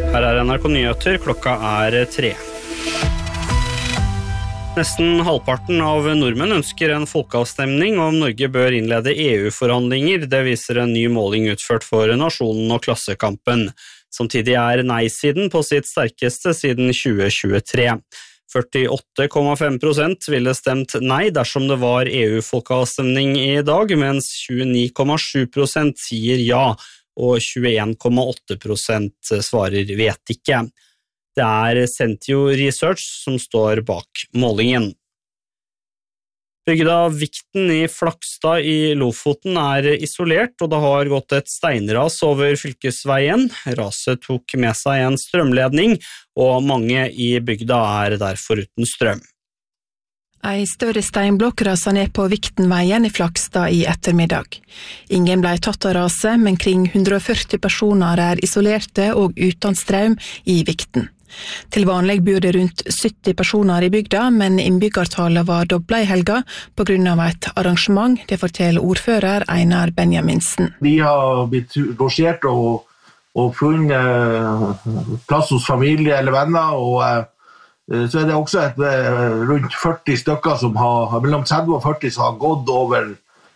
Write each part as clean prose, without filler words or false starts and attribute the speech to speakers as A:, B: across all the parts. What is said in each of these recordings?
A: Her NRK Nyheter, klokka 3. Nesten halvparten av nordmenn ønsker en folkeavstemning om Norge bør innlede EU-forhandlinger. Det viser en ny måling utført for Nasjonen og Klassekampen. Samtidig nei-siden på sitt sterkeste siden 2023. 48,5% ville stemt nei dersom det var EU-folkeavstemning i dag, mens 29,7% sier ja, og 21,8% svarer vet ikke. Det Sentio Research som står bak målingen. Bygda Vikten i Flakstad i Lofoten isolert, og det har gått et steinras over fylkesveien. Raset tok med seg en strømledning, og mange i bygda derfor uten strøm.
B: Ei større steinblokk raset ned på Viktenveien i Flakstad i ettermiddag. Ingen ble tatt av raset, men kring 140 personer isolerte og uten strøm i Vikten. Til vanlig bor det rundt 70 personer i bygda, men innbyggertallet var doblet i helga på grunn av et arrangement, det forteller ordfører Einar Benjaminsen.
C: De har blitt losjert og funnet plass hos familie eller venner, og så det også rundt 40 stykker som mellom 30 og 40 som har gått over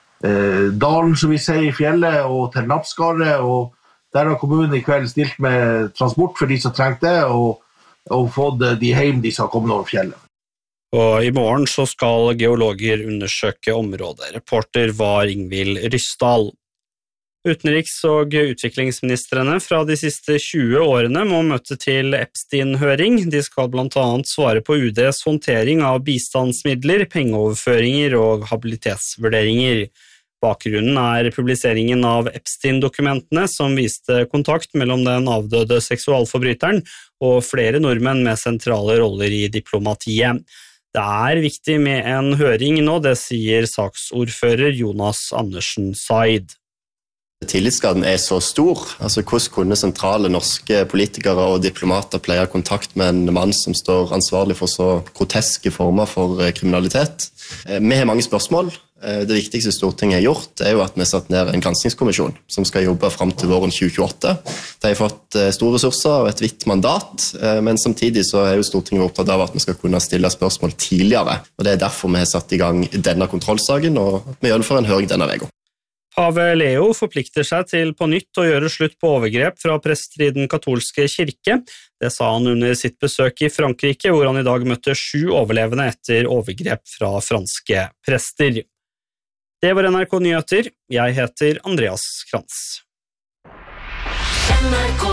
C: dalen, som vi sier, i fjellet og til Nappskaret, og der har kommunen i kveld stilt med transport for de som trengte det, og fått de hjem de som har kommet over fjellet.
A: Og i morgen så skal geologer undersøke området. Reporter var Ingvild Ryssdal. Utenriks- og utviklingsministrene fra de siste 20 årene må møte til Epstein-høring. De skal blant annet svare på UDs håndtering av bistandsmidler, pengeoverføringer og habilitetsvurderinger. Bakgrunnen publiseringen av Epstein-dokumentene som viste kontakt mellom den avdøde seksualforbryteren og flere nordmenn med sentrale roller i diplomatiet. Det viktig med en høring nå, det sier saksordfører Jonas Andersen Said.
D: Tillitsskaden så stor. Hvordan kunne sentrale norske politikere og diplomater pleie kontakt med en mann som står ansvarlig for så groteske former for kriminalitet? Vi har mange spørsmål. Det viktigste Stortinget har gjort jo at vi har satt ned en granskingskommisjon som skal jobbe frem til våren 2028. De har fått store ressurser og et vidt mandat, men samtidig så jo Stortinget opptatt av at vi skal kunne stille spørsmål tidligere. Og det derfor vi har satt i gang denne kontrollsaken, og vi gjennomfører en høring denne veka.
A: Pave Leo forplikter seg til på nytt å gjøre slutt på overgrep fra prester i den katolske kirke. Det sa han under sitt besøk i Frankrike, hvor han i dag møtte 7 overlevende etter overgrep fra franske prester. Det var NRK Nyheter. Jeg heter Andreas Krantz.
E: NRK